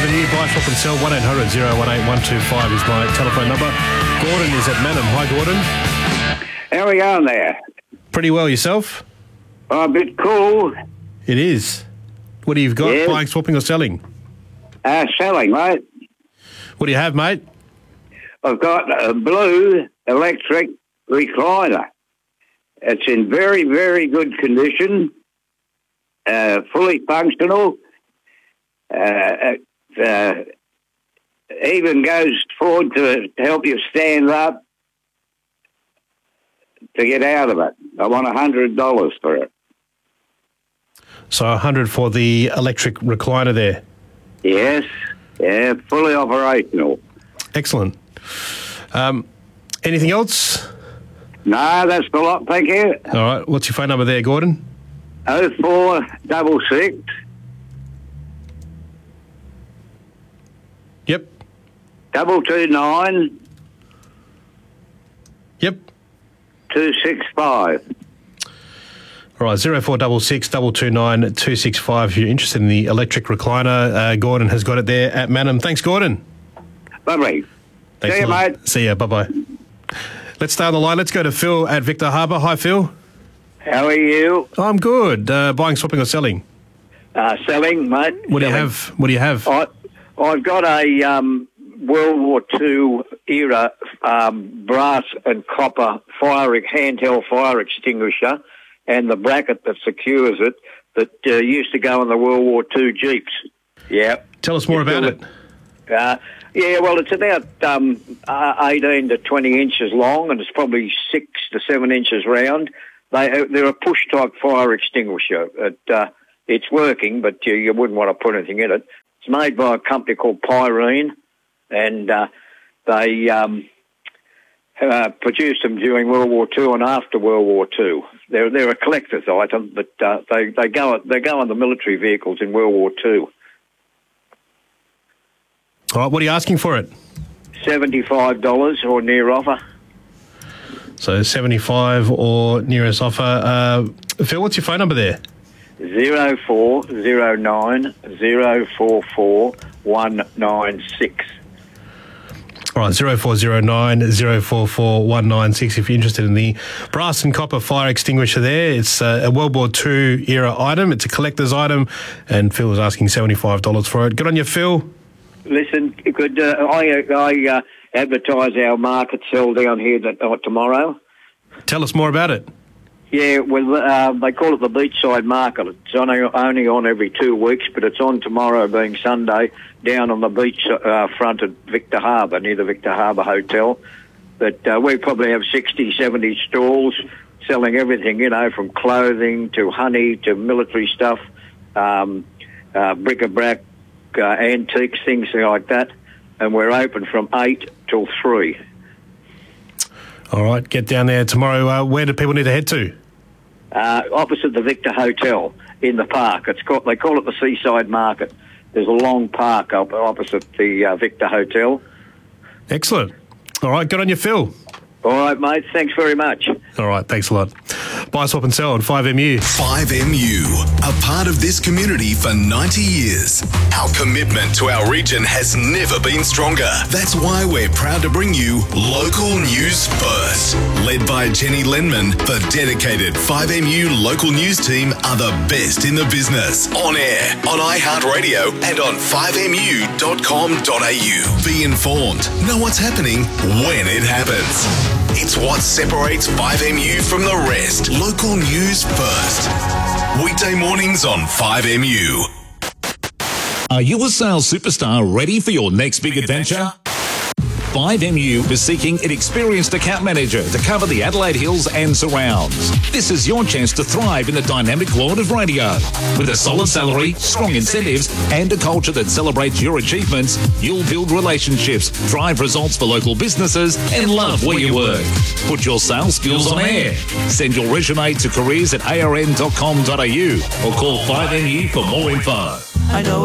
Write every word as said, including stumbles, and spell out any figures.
five M U, buy, swap and sell. one eight hundred, oh one eight, one two five is my telephone number. Gordon is at Manham. Hi, Gordon. How are we going there? Pretty well, yourself? Oh, a bit cool. It is. What do you got? Yes. Buying, swapping or selling? Uh, selling, mate. What do you have, mate? I've got a blue electric recliner. It's in very, very good condition, uh, fully functional. Uh, it uh, even goes forward to, to help you stand up to get out of it. I want one hundred dollars for it. So one hundred for the electric recliner there. Yes, yeah, fully operational. Excellent. Um, anything else? No, that's the lot, thank you. All right. What's your phone number there, Gordon? Oh four double six. Yep. Double two nine. Yep. Two six five. All right, zero four double six double two nine two six five. If you're interested in the electric recliner, uh, Gordon has got it there at Manham. Thanks, Gordon. Lovely. Thanks See you, a lot. mate. See ya. Bye bye. Let's stay on the line. Let's go to Phil at Victor Harbour. Hi, Phil. How are you? I'm good. Uh, buying, swapping, or selling? Uh, selling, mate. What do you Selling. have? What do you have? I, I've got a um, World War Two era um, brass and copper fire handheld fire extinguisher, and the bracket that secures it that uh, used to go in the World War Two Jeeps. Yeah. Tell us more You about feel it. Uh, yeah, well, it's about um, uh, eighteen to twenty inches long, and it's probably six to seven inches round. They, they're a push-type fire extinguisher. It, uh, it's working, but you, you wouldn't want to put anything in it. It's made by a company called Pyrene, and uh, they um, uh, produced them during World War Two and after World War Two. They're they're a collector's item, but uh, they they go they go on the military vehicles in World War Two. All right, what are you asking for it? Seventy-five dollars or near offer. So seventy-five or nearest offer. Uh, Phil, what's your phone number there? Zero four zero nine zero four four one nine six. All right, zero four zero nine zero four four one nine six if you're interested in the brass and copper fire extinguisher there. It's a World War Two era item. It's a collector's item, and Phil was asking seventy-five dollars for it. Good on you, Phil. Listen, could uh, I, I uh, advertise our market sell down here that, uh, tomorrow? Tell us more about it. Yeah, well, uh, they call it the Beachside Market. It's only, only on every two weeks, but it's on tomorrow, being Sunday, down on the beach uh, front at Victor Harbour, near the Victor Harbour Hotel. But uh, we probably have sixty, seventy stalls selling everything, you know, from clothing to honey to military stuff, um, uh, bric-a-brac, uh, antiques, things like that. And we're open from eight till three. All right, get down there tomorrow. Uh, where do people need to head to? Uh, opposite the Victor Hotel in the park. It's called, they call it the Seaside Market. There's a long park up opposite the uh, Victor Hotel. Excellent. All right, good on you, Phil. All right, mate. Thanks very much. All right, thanks a lot. Buy, swap and sell on five M U. five M U, a part of this community for ninety years. Our commitment to our region has never been stronger. That's why we're proud to bring you local news first. Led by Jenny Lenman, the dedicated five M U local news team are the best in the business. On air, on iHeartRadio, and on five M U dot com dot A U. Be informed. Know what's happening when it happens. It's what separates five M U from the rest. Local news first. Weekday mornings on five M U. Are you a sales superstar ready for your next big adventure? five M U is seeking an experienced account manager to cover the Adelaide Hills and surrounds. This is your chance to thrive in the dynamic world of radio. With a solid salary, strong incentives, and a culture that celebrates your achievements, you'll build relationships, drive results for local businesses, and love where you work. Put your sales skills on air. Send your resume to careers at A R N dot com dot A U or call five M U for more info. I know